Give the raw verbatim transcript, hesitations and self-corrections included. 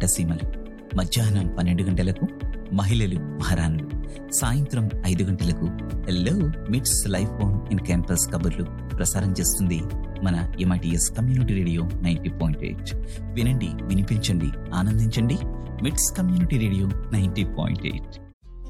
పట్టసీమలు. మధ్యాహ్నం పన్నెండు గంటలకు మహిళలు మహారాణులు. సాయంత్రం ఐదు గంటలకు హలో మిట్స్ లైఫ్ ఆన్ ఇన్ క్యాంపస్ కబుర్లు ప్రసారం చేస్తుంది మన MITS community radio ninety point eight. వినండి, వినిపించండి, ఆనందించండి. మిట్స్ community radio ninety point eight.